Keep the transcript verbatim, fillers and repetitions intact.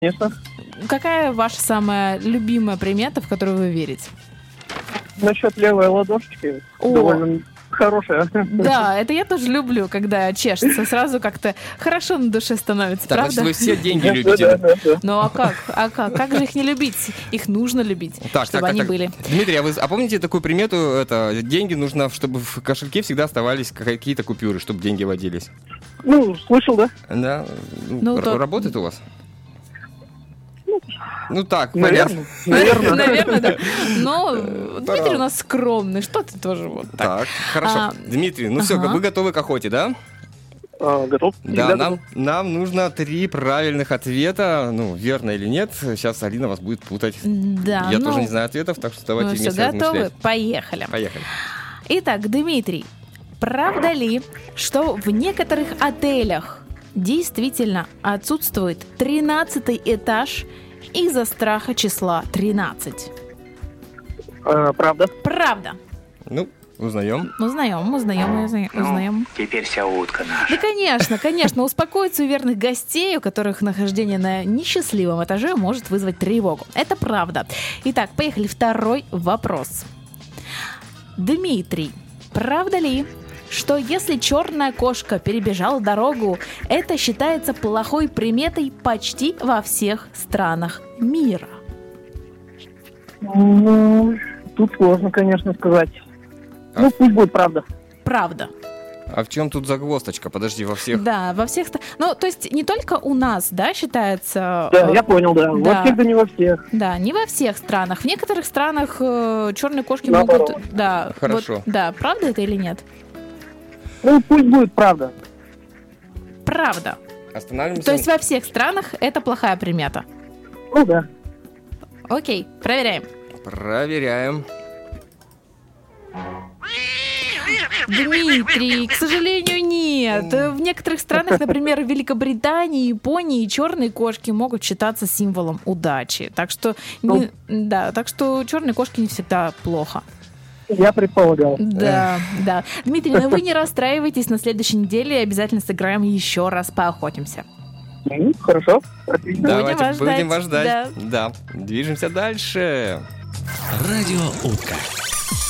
Конечно. Какая ваша самая любимая примета, в которую вы верите? Насчет левой ладошечки О. довольно хорошая. Да, это я тоже люблю, когда чешется. Сразу как-то хорошо на душе становится, Так, правда? значит, вы все деньги Да, любите. да, да? да, да. Ну а как? А как? Как же их не любить? Их нужно любить, Так, чтобы так, они так, были. Дмитрий, а вы а помните такую примету? Это деньги нужно, чтобы в кошельке всегда оставались какие-то купюры, чтобы деньги водились. Ну, слышал, да? Да? Ну, Р- то- Работает у вас? Ну так, понятно. Наверное. Наверное. Наверное, да. Но Дмитрий у нас скромный. Что ты тоже вот так? Так, хорошо. А, Дмитрий, ну все, ага. вы готовы к охоте, да? А, готов? Да, Всегда нам, готов. нам нужно три правильных ответа. Ну, верно или нет. Сейчас Алина вас будет путать. Да, Я ну, тоже не знаю ответов, так что давайте ну все, вместе готовы? размышлять. Поехали. Поехали. Итак, Дмитрий, правда ли, что в некоторых отелях действительно отсутствует тринадцатый этаж из-за страха числа тринадцать? А, правда. Правда. Ну, узнаем. Узнаем, узнаем, узнаем. узнаем. Теперь вся утка наша. Да, конечно, конечно, успокоиться у верных гостей, у которых нахождение на несчастливом этаже может вызвать тревогу. Это правда. Итак, поехали. Второй вопрос. Дмитрий, правда ли, что если черная кошка перебежала дорогу, это считается плохой приметой почти во всех странах мира? Ну, тут сложно, конечно, сказать. А- Ну, пусть будет правда. Правда. А в чем тут загвоздочка? Подожди, во всех... Да, во всех... ста- Ну, то есть не только у нас, да, считается... Да, э, я понял, да. да. Во всех, да не во всех. Да, не во всех странах. В некоторых странах э, черные кошки Наоборот. могут... Да, Хорошо. вот, да, правда это или нет? Ну, пусть будет правда. Правда. Останавливаемся. То есть во всех странах это плохая примета. Ну, да. Окей, проверяем. Проверяем. Дмитрий, к сожалению, нет. В некоторых странах, например, в Великобритании, Японии, черные кошки могут считаться символом удачи. Так что, не- да, так что черные кошки не всегда плохо. Я предполагал. Да, да. Дмитрий, но вы не расстраивайтесь, на следующей неделе обязательно сыграем еще раз, поохотимся. Ну, хорошо. Отлично. Давайте вас будем ждать. вас ждать. Да. Движемся дальше. Радио Утка.